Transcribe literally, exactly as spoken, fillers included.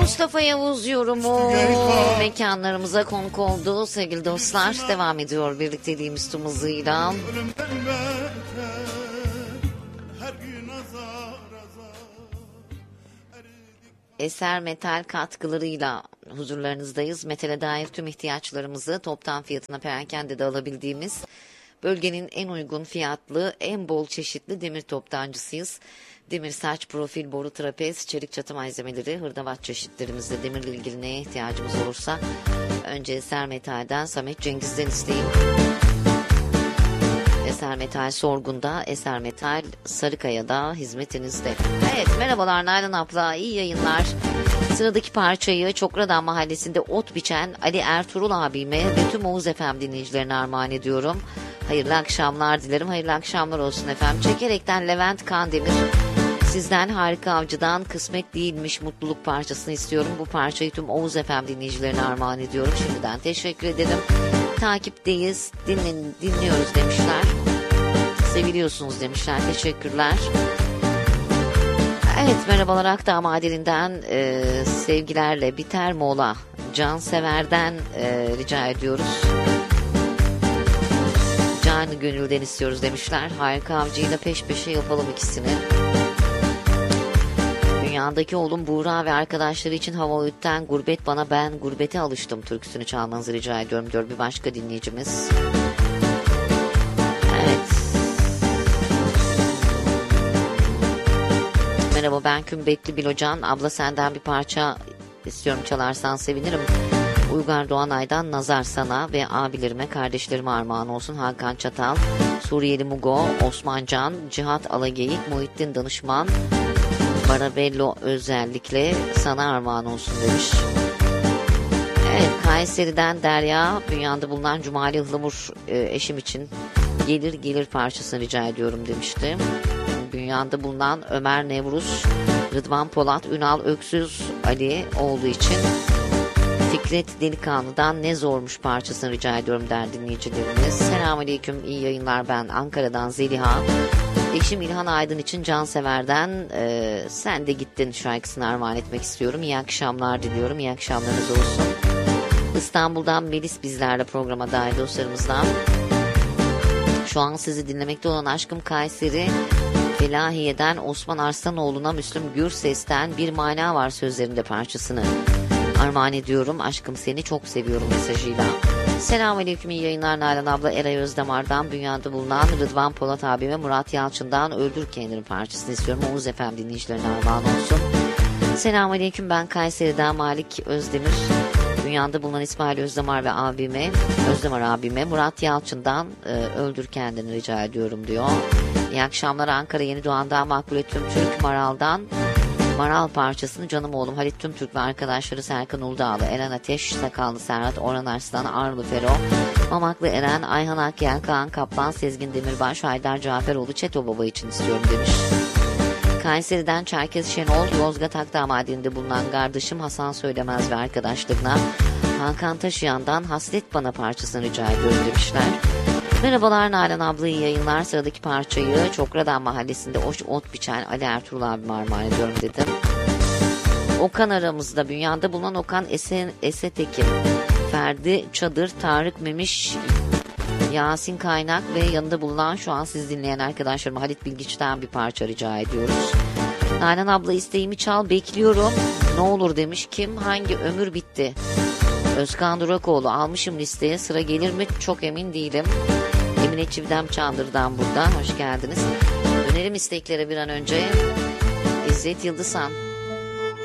Mustafa Yavuz yorumu mekanlarımıza konuk oldu sevgili dostlar. Devam ediyor birlikteliğimiz tüm hızıyla. Eser Metal katkılarıyla huzurlarınızdayız. Metale dair tüm ihtiyaçlarımızı toptan fiyatına perakende de alabildiğimiz bölgenin en uygun fiyatlı, en bol çeşitli demir toptancısıyız. Demir saç, profil, boru, trapez, çelik çatı malzemeleri, hırdavat çeşitlerimizde demirle ilgili neye ihtiyacımız olursa önce Eser Metal'den Samet Cengiz'den isteyin. Eser Metal Sorgun'da, Eser Metal Sarıkaya'da hizmetinizde. Evet, merhabalar Nalan abla, iyi yayınlar. Sıradaki parçayı Çokradan Mahallesi'nde ot biçen Ali Ertuğrul abime ve tüm Oğuz F M dinleyicilerine armağan ediyorum. Hayırlı akşamlar dilerim, hayırlı akşamlar olsun efendim. Çekerekten Levent Kandemir, sizden Harika Avcı'dan Kısmet Değilmiş mutluluk parçasını istiyorum. Bu parçayı tüm Oğuz F M dinleyicilerine armağan ediyorum. Şimdiden teşekkür ederim. Takipteyiz, dinlen, dinliyoruz demişler. Seviliyorsunuz demişler, teşekkürler. Evet, merhabalar Akdağ Madeni'nden e, sevgilerle Biter Mola Cansever'den e, rica ediyoruz. Canı gönülden istiyoruz demişler. Harika Avcı'yı da peş peşe yapalım ikisini. Dünyadaki oğlum Buğra ve arkadaşları için Hava Öğüt'ten Gurbet Bana Ben Gurbete Alıştım türküsünü çalmanızı rica ediyorum diyor bir başka dinleyicimiz. Evet. Merhaba, ben Kümbetli Bilocan. Abla senden bir parça istiyorum, çalarsan sevinirim. Uygar Doğanay'dan Nazar sana ve abilerime, kardeşlerime armağan olsun. Hakan Çatal, Suriyeli Mugo, Osman Can, Cihat Alageyik, Muhittin Danışman, Barabello özellikle sana armağan olsun demiş. Evet, Kayseri'den Derya, dünyada bulunan Cumali Ihlamur e, eşim için gelir gelir parçasını rica ediyorum demişti. Dünyada bulunan Ömer Nevruz, Rıdvan Polat, Ünal Öksüz Ali olduğu için Fikret Delikanlı'dan Ne Zormuş parçasını rica ediyorum der dinleyicilerimiz. Selamünaleyküm, iyi yayınlar, ben Ankara'dan Zeliha. Eşim İlhan Aydın için Cansever'den e, Sen de Gittin şarkısını armağan etmek istiyorum. İyi akşamlar diliyorum, iyi akşamlarınız olsun. İstanbul'dan Melis bizlerle programa dahil dostlarımızdan. Şu an sizi dinlemekte olan Aşkım Kayseri Felahiye'den Osman Arslanoğlu'na Müslüm Gürses'ten Bir Mana Var sözlerinde parçasını armağan ediyorum. Aşkım seni çok seviyorum mesajıyla. Selamünaleyküm, iyi yayınlar Nalan abla. Eray Özdamar'dan dünyada bulunan Rıdvan Polat abime Murat Yalçın'dan Öldür Kendini parçasını istiyorum. Oğuz F M dinleyicilerine armağan olsun. Selamünaleyküm, ben Kayseri'den Malik Özdemir. Dünyada bulunan İsmail Özdamar ve abime, Özdamar abime Murat Yalçın'dan e, Öldür Kendini rica ediyorum diyor. İyi akşamlar Ankara Yeni Doğan'dan Makbule Tümtürk, Maral'dan Maral parçasını canım oğlum Halit Tümtürk ve arkadaşları Serkan Uludağlı, Eren Ateş, Sakallı Serhat, Orhan Arslan, Arlı Fero, Mamaklı Eren, Ayhan Akyel, Kaan Kaplan, Sezgin Demirbaş, Haydar Caferoğlu, Çeto Baba için istiyorum demiş. Kayseri'den Çerkez Şenol, Yozgat Akdağ Madeni'nde bulunan kardeşim Hasan Söylemez ve arkadaşlarına Hakan Taşıyan'dan Hasret Bana parçasını rica ediyorum demişler. Merhabalar Nalan abla, iyi yayınlar. Sıradaki parçayı Çokradan Mahallesi'nde oş ot biçen Ali Ertuğrul abime armağan ediyorum dedim. Okan aramızda, dünyada bulunan Okan Esen, Esetekin, Ferdi Çadır, Tarık Memiş, Yasin Kaynak ve yanında bulunan şu an siz dinleyen arkadaşlarıma Halit Bilgiç'ten bir parça rica ediyoruz. Nalan abla isteğimi çal, bekliyorum. Ne olur demiş. Kim? Hangi? Ömür bitti. Özkan Durakoğlu, almışım listeye, sıra gelir mi çok emin değilim. Emine Çivdem Çandır'dan burada, hoş geldiniz. Önerim isteklere bir an önce İzzet Yıldızhan.